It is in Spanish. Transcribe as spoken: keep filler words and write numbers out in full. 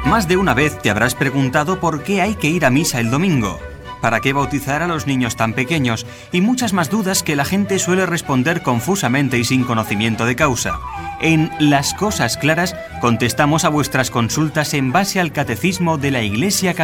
Más de una vez te habrás preguntado por qué hay que ir a misa el domingo, para qué bautizar a los niños tan pequeños y muchas más dudas que la gente suele responder confusamente y sin conocimiento de causa. En Las Cosas Claras contestamos a vuestras consultas en base al Catecismo de la Iglesia Católica.